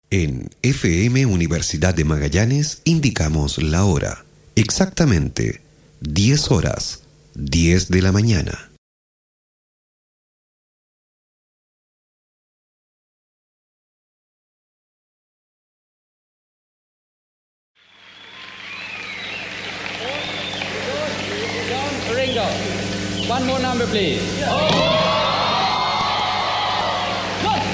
En FM Universidad de Magallanes indicamos la hora. Exactamente 10 horas, 10 de la mañana. Ringo. One more number, please.